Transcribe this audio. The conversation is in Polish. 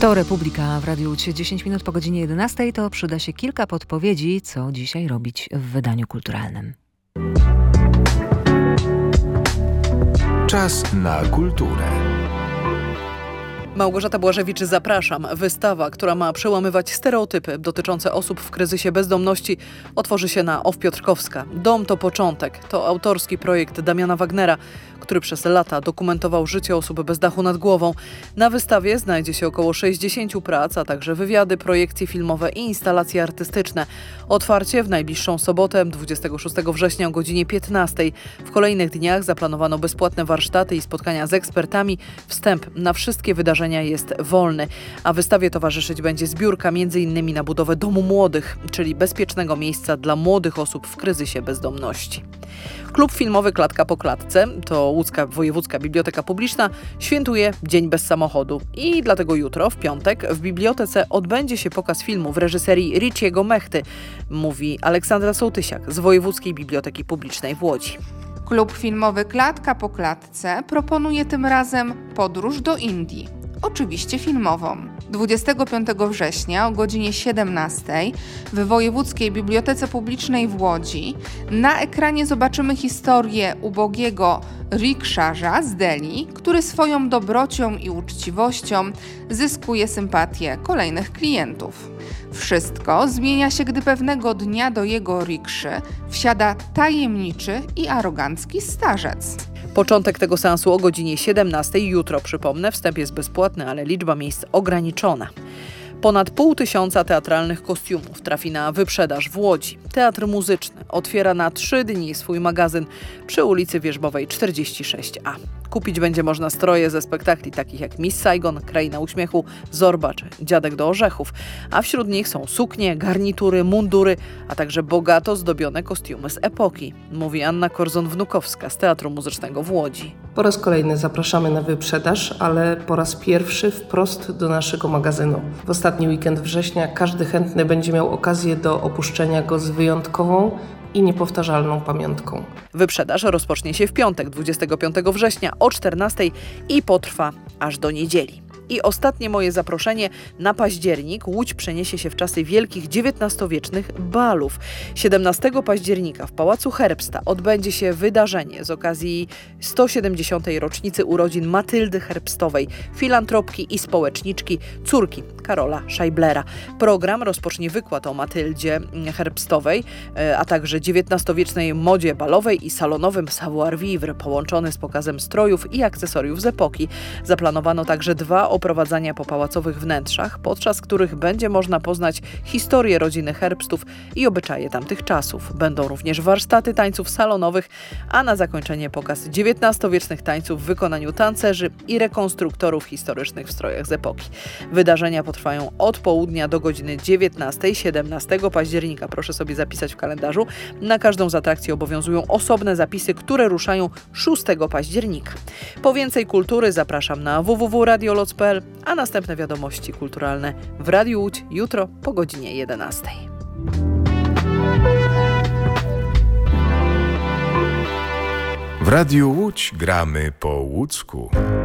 To Republika w Radiu Łódź. 10 minut po godzinie 11 to przyda się kilka podpowiedzi, co dzisiaj robić w wydaniu kulturalnym. Czas na kulturę. Małgorzata Błażewicz, zapraszam. Wystawa, która ma przełamywać stereotypy dotyczące osób w kryzysie bezdomności, otworzy się na OFF Piotrkowska. Dom to początek. To autorski projekt Damiana Wagnera, który przez lata dokumentował życie osób bez dachu nad głową. Na wystawie znajdzie się około 60 prac, a także wywiady, projekcje filmowe i instalacje artystyczne. Otwarcie w najbliższą sobotę, 26 września o godzinie 15. W kolejnych dniach zaplanowano bezpłatne warsztaty i spotkania z ekspertami. Wstęp na wszystkie wydarzenia jest wolny, a wystawie towarzyszyć będzie zbiórka m.in. na budowę Domu Młodych, czyli bezpiecznego miejsca dla młodych osób w kryzysie bezdomności. Klub filmowy Klatka po klatce, to Łódzka Wojewódzka Biblioteka Publiczna, świętuje Dzień bez samochodu. I dlatego jutro, w piątek, w bibliotece odbędzie się pokaz filmu w reżyserii Richiego Mechty, mówi Aleksandra Sołtysiak z Wojewódzkiej Biblioteki Publicznej w Łodzi. Klub filmowy Klatka po klatce proponuje tym razem podróż do Indii. Oczywiście filmową. 25 września o godzinie 17 w Wojewódzkiej Bibliotece Publicznej w Łodzi na ekranie zobaczymy historię ubogiego rikszarza z Delhi, który swoją dobrocią i uczciwością zyskuje sympatię kolejnych klientów. Wszystko zmienia się, gdy pewnego dnia do jego rikszy wsiada tajemniczy i arogancki starzec. Początek tego seansu o godzinie 17. Jutro, przypomnę, wstęp jest bezpłatny, ale liczba miejsc ograniczona. Ponad 500 teatralnych kostiumów trafi na wyprzedaż w Łodzi. Teatr Muzyczny otwiera na 3 dni swój magazyn przy ulicy Wierzbowej 46A. Kupić będzie można stroje ze spektakli takich jak Miss Saigon, Kraina Uśmiechu, Zorba czy Dziadek do Orzechów, a wśród nich są suknie, garnitury, mundury, a także bogato zdobione kostiumy z epoki, mówi Anna Korzon-Wnukowska z Teatru Muzycznego w Łodzi. Po raz kolejny zapraszamy na wyprzedaż, ale po raz pierwszy wprost do naszego magazynu. W ostatni weekend września każdy chętny będzie miał okazję do opuszczenia go z wyjątkową i niepowtarzalną pamiątką. Wyprzedaż rozpocznie się w piątek, 25 września o 14 i potrwa aż do niedzieli. I ostatnie moje zaproszenie na październik. Łódź przeniesie się w czasy wielkich XIX-wiecznych balów. 17 października w Pałacu Herbsta odbędzie się wydarzenie z okazji 170. rocznicy urodzin Matyldy Herbstowej, filantropki i społeczniczki, córki Karola Scheiblera. Program rozpocznie wykład o Matyldzie Herbstowej, a także XIX-wiecznej modzie balowej i salonowym savoir-vivre połączony z pokazem strojów i akcesoriów z epoki. Zaplanowano także 2 oprowadzania po pałacowych wnętrzach, podczas których będzie można poznać historię rodziny Herbstów i obyczaje tamtych czasów. Będą również warsztaty tańców salonowych, a na zakończenie pokaz XIX-wiecznych tańców w wykonaniu tancerzy i rekonstruktorów historycznych w strojach z epoki. Wydarzenia potrwają od południa do godziny 19, 17 października. Proszę sobie zapisać w kalendarzu. Na każdą z atrakcji obowiązują osobne zapisy, które ruszają 6 października. Po więcej kultury zapraszam na www.radioloc.pl, a następne wiadomości kulturalne w Radiu Łódź jutro po godzinie 11. W Radiu Łódź gramy po łódzku.